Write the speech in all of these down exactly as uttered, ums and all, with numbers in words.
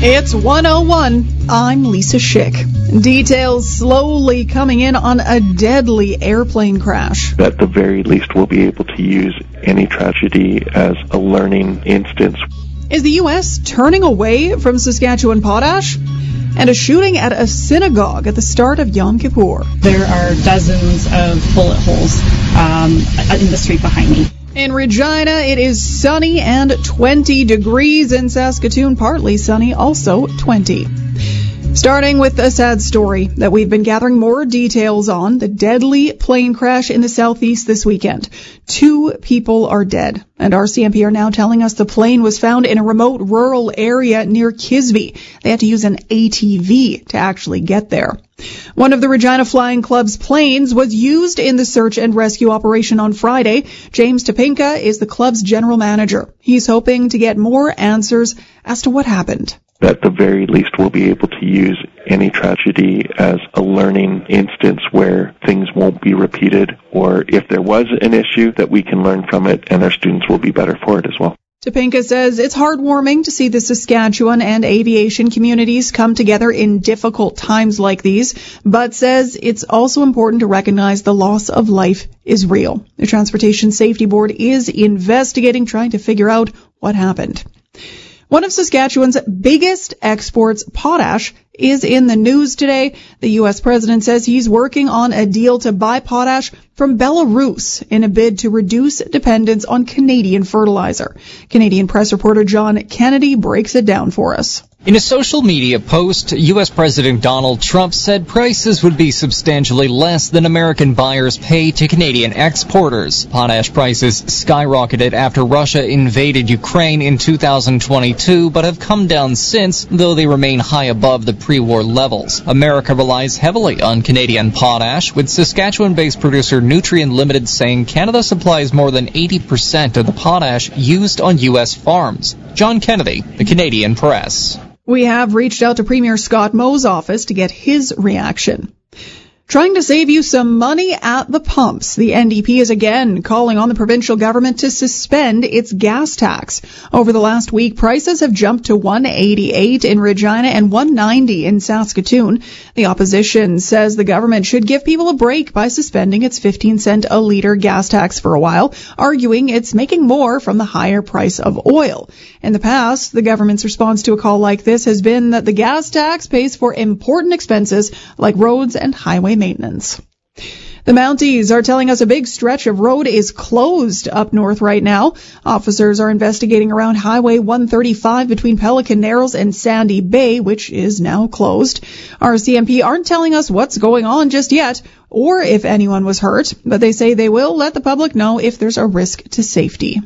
It's one oh one. I'm Lisa Schick. Details slowly coming in on a deadly airplane crash. At the very least, we'll be able to use any tragedy as a learning instance. Is the U S turning away from Saskatchewan potash? And a shooting at a synagogue at the start of Yom Kippur. There are dozens of bullet holes um, in the street behind me. In Regina, it is sunny and twenty degrees. In Saskatoon, partly sunny, also twenty. Starting with a sad story that we've been gathering more details on, the deadly plane crash in the southeast this weekend. Two people are dead, and R C M P are now telling us the plane was found in a remote rural area near Kisby. They had to use an A T V to actually get there. One of the Regina Flying Club's planes was used in the search and rescue operation on Friday. James Topinka is the club's general manager. He's hoping to get more answers as to what happened. At the very least, we'll be able to use any tragedy as a learning instance where things won't be repeated, or if there was an issue, that we can learn from it and our students will be better for it as well. Topinka says it's heartwarming to see the Saskatchewan and aviation communities come together in difficult times like these, but says it's also important to recognize the loss of life is real. The Transportation Safety Board is investigating, trying to figure out what happened. One of Saskatchewan's biggest exports, potash, is in the news today. The U S president says he's working on a deal to buy potash from Belarus in a bid to reduce dependence on Canadian fertilizer. Canadian press reporter John Kennedy breaks it down for us. In a social media post, U S President Donald Trump said prices would be substantially less than American buyers pay to Canadian exporters. Potash prices skyrocketed after Russia invaded Ukraine in two thousand twenty-two, but have come down since, though they remain high above the pre-war levels. America relies heavily on Canadian potash, with Saskatchewan-based producer Nutrien Limited saying Canada supplies more than eighty percent of the potash used on U S farms. John Kennedy, the Canadian Press. We have reached out to Premier Scott Moe's office to get his reaction. Trying to save you some money at the pumps, the N D P is again calling on the provincial government to suspend its gas tax. Over the last week, prices have jumped to one eighty-eight in Regina and one ninety in Saskatoon. The opposition says the government should give people a break by suspending its fifteen cent a litre gas tax for a while, arguing it's making more from the higher price of oil. In the past, the government's response to a call like this has been that the gas tax pays for important expenses like roads and highway maintenance. The Mounties are telling us a big stretch of road is closed up north right now. Officers are investigating around Highway one thirty-five between Pelican Narrows and Sandy Bay, which is now closed. R C M P aren't telling us what's going on just yet or if anyone was hurt, but they say they will let the public know if there's a risk to safety.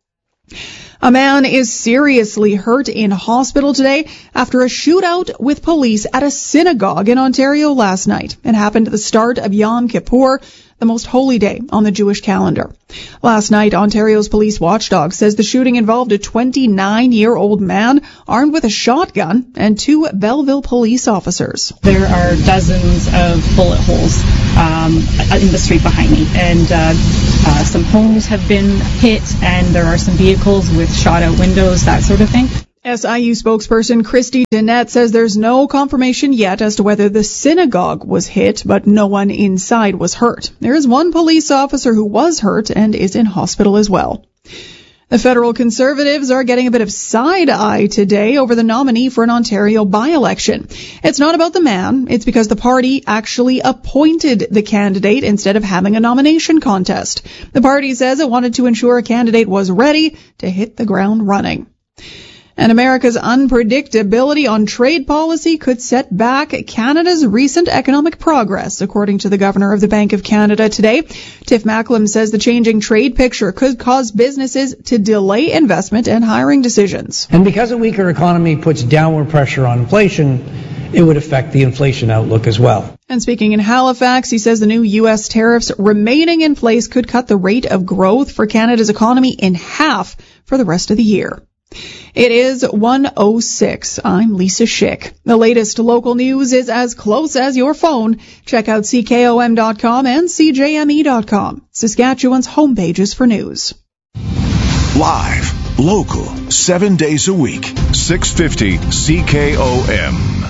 A man is seriously hurt in hospital today after a shootout with police at a synagogue in Ontario last night. It happened at the start of Yom Kippur, the most holy day on the Jewish calendar. Last night, Ontario's police watchdog says the shooting involved a twenty-nine-year-old man armed with a shotgun and two Belleville police officers. There are dozens of bullet holes um, in the street behind me, and uh, uh, some homes have been hit, and there are some vehicles with shot-out windows, that sort of thing. S I U spokesperson Christy Dennett says there's no confirmation yet as to whether the synagogue was hit, but no one inside was hurt. There is one police officer who was hurt and is in hospital as well. The federal Conservatives are getting a bit of side-eye today over the nominee for an Ontario by-election. It's not about the man. It's because the party actually appointed the candidate instead of having a nomination contest. The party says it wanted to ensure a candidate was ready to hit the ground running. And America's unpredictability on trade policy could set back Canada's recent economic progress, according to the Governor of the Bank of Canada today. Tiff Macklem says the changing trade picture could cause businesses to delay investment and hiring decisions. And because a weaker economy puts downward pressure on inflation, it would affect the inflation outlook as well. And speaking in Halifax, he says the new U S tariffs remaining in place could cut the rate of growth for Canada's economy in half for the rest of the year. It is one oh six. I'm Lisa Schick. The latest local news is as close as your phone. Check out C K O M dot com and C J M E dot com, Saskatchewan's homepages for news. Live, local, seven days a week. six fifty C K O M.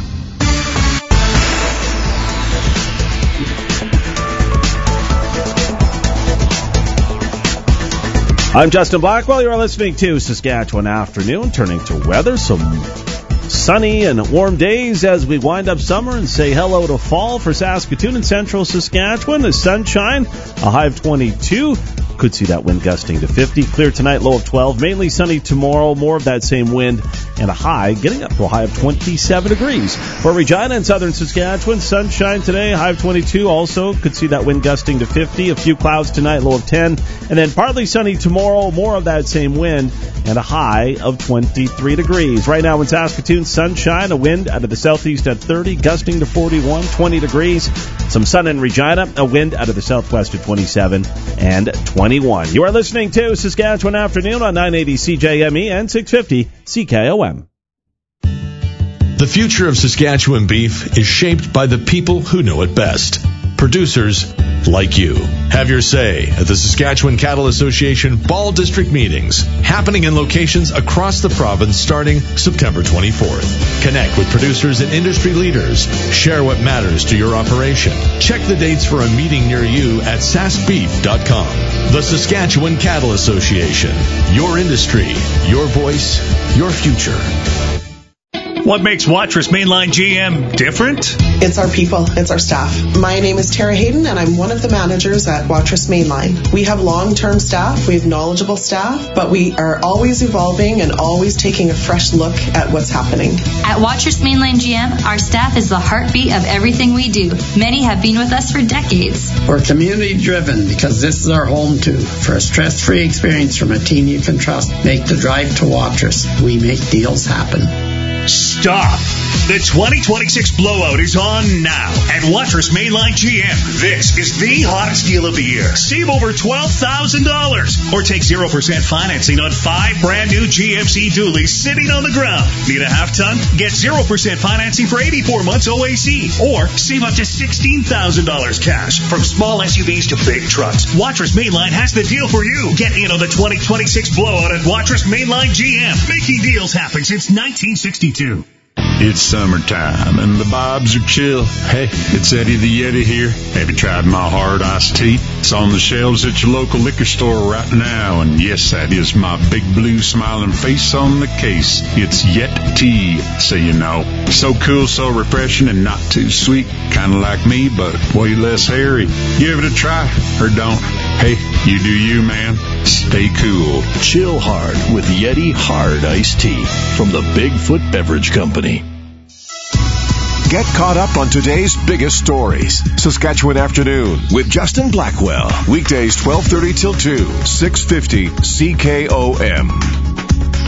I'm Justin Blackwell. You are listening to Saskatchewan Afternoon. Turning to weather, some sunny and warm days as we wind up summer and say hello to fall for Saskatoon and central Saskatchewan. The sunshine, a high of twenty-two. Could see that wind gusting to fifty. Clear tonight, low of twelve. Mainly sunny tomorrow, more of that same wind, and a high getting up to a high of twenty-seven degrees. For Regina and southern Saskatchewan, sunshine today, high of twenty-two. Also could see that wind gusting to fifty. A few clouds tonight, low of ten. And then partly sunny tomorrow, more of that same wind, and a high of twenty-three degrees. Right now in Saskatoon, sunshine, a wind out of the southeast at thirty, gusting to forty-one, twenty degrees. Some sun in Regina, a wind out of the southwest at twenty-seven and twenty-one. You are listening to Saskatchewan Afternoon on nine eighty C J M E and six fifty C K O M. The future of Saskatchewan beef is shaped by the people who know it best. Producers like you. Have your say at the Saskatchewan Cattle Association Fall District Meetings, happening in locations across the province starting September twenty-fourth. Connect with producers and industry leaders. Share what matters to your operation. Check the dates for a meeting near you at sask beef dot com. The Saskatchewan Cattle Association. Your industry, your voice, your future. What makes Watrous Mainline G M different? It's our people. It's our staff. My name is Tara Hayden, and I'm one of the managers at Watrous Mainline. We have long-term staff. We have knowledgeable staff, but we are always evolving and always taking a fresh look at what's happening. At Watrous Mainline G M, our staff is the heartbeat of everything we do. Many have been with us for decades. We're community-driven because this is our home, too. For a stress-free experience from a team you can trust, make the drive to Watrous. We make deals happen. Stop! The twenty twenty-six blowout is on now at Watrous Mainline G M. This is the hottest deal of the year. Save over twelve thousand dollars or take zero percent financing on five brand new G M C dualies sitting on the ground. Need a half ton? Get zero percent financing for eighty-four months O A C or save up to sixteen thousand dollars cash. From small S U Vs to big trucks, Watrous Mainline has the deal for you. Get in on the twenty twenty-six blowout at Watrous Mainline G M. Making deals happen since nineteen sixty-two. It's summertime and the vibes are chill. Hey, it's Eddie the Yeti here. Have you tried my hard iced tea? It's on the shelves at your local liquor store right now. And yes, that is my big blue smiling face on the case. It's Yet Tea, so you know. So cool, so refreshing, and not too sweet. Kind of like me, but way less hairy. Give it a try, or don't. Hey, you do you, man. Stay cool. Chill hard with Yeti Hard Iced Tea from the Bigfoot Beverage Company. Get caught up on today's biggest stories. Saskatchewan Afternoon with Justin Blackwell. Weekdays twelve thirty till two, six fifty C K O M.